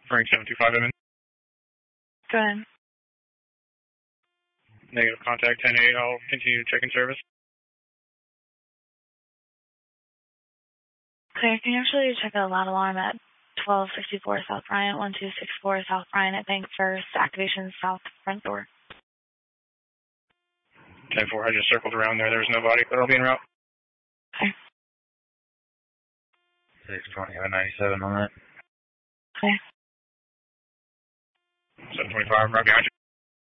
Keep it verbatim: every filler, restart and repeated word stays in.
Frank seven two five M N. Go ahead. Negative contact ten eight. I'll continue to check in service. Okay, can you actually check a loud alarm at twelve sixty-four South Bryant, one two six four South Bryant at Bank First, activation south front door. ten four, I just circled around there. There was nobody, but I'll be en route. Okay. six twenty, ninety-seven on that. Okay. seven twenty-five, right behind you.